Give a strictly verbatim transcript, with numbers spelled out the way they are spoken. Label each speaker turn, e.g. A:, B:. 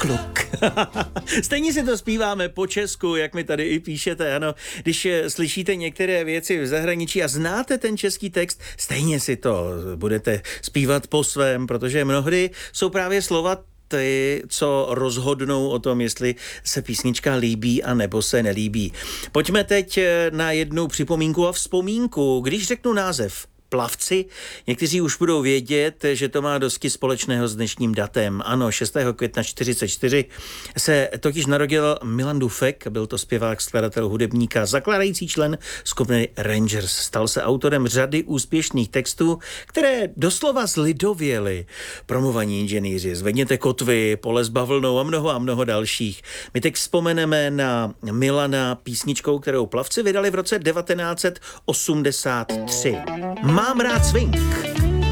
A: kluk. Stejně si to zpíváme po česku, jak mi tady i píšete, ano. Když slyšíte některé věci v zahraničí a znáte ten český text, stejně si to budete zpívat po svém, protože mnohdy jsou právě slova ty, co rozhodnou o tom, jestli se písnička líbí a nebo se nelíbí. Pojďme teď na jednu připomínku a vzpomínku. Když řeknu název Plavci, někteří už budou vědět, že to má dosti společného s dnešním datem. Ano, šestého května čtyřicet čtyři se totiž narodil Milan Dufek, byl to zpěvák, skladatel, hudebník, zakládající člen skupiny Rangers. Stal se autorem řady úspěšných textů, které doslova zlidověly. Promluvaní inženýři, Zvedněte kotvy, Pole s bavlnou a mnoho a mnoho dalších. My teď vzpomeneme na Milana písničkou, kterou Plavci vydali v roce devatenáct set osmdesát tři. Mám rád swing.